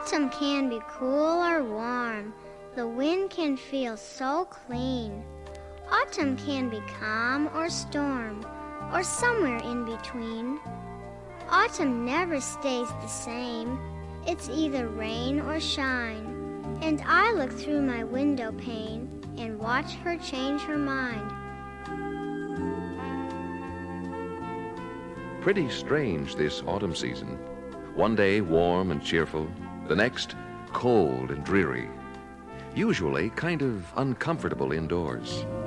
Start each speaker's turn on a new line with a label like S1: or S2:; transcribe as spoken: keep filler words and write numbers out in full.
S1: Autumn can be cool or warm. The wind can feel so clean. Autumn can be calm or storm, or somewhere in between. Autumn never stays the same. It's either rain or shine. And I look through my window pane and watch her change her mind.
S2: Pretty strange this autumn season. One day warm and cheerful, the next cold and dreary. Usually kind of uncomfortable indoors.